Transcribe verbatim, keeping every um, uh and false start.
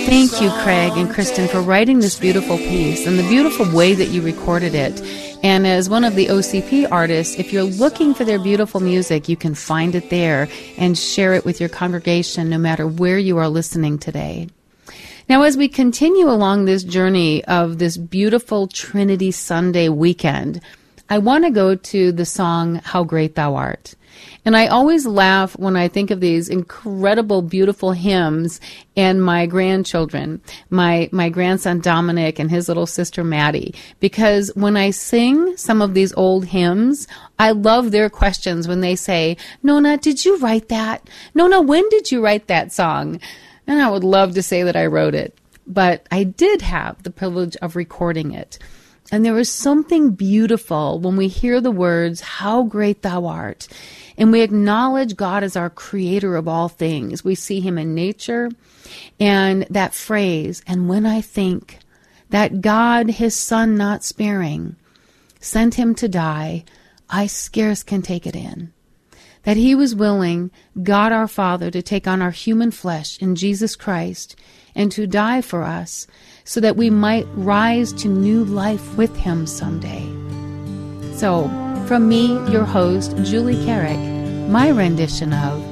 Thank you, Craig and Kristen, for writing this beautiful piece and the beautiful way that you recorded it. And as one of the O C P artists, if you're looking for their beautiful music, you can find it there and share it with your congregation no matter where you are listening today. Now, as we continue along this journey of this beautiful Trinity Sunday weekend, I want to go to the song, How Great Thou Art. And I always laugh when I think of these incredible, beautiful hymns and my grandchildren, my my grandson Dominic and his little sister Maddie, because when I sing some of these old hymns, I love their questions when they say, Nona, did you write that? Nona, when did you write that song? And I would love to say that I wrote it, but I did have the privilege of recording it. And there is something beautiful when we hear the words, how great thou art. And we acknowledge God as our creator of all things. We see him in nature. And that phrase, and when I think that God, his son not sparing, sent him to die, I scarce can take it in. That he was willing, God our Father, to take on our human flesh in Jesus Christ and to die for us so that we might rise to new life with him someday. So, from me, your host, Julie Carrick, my rendition of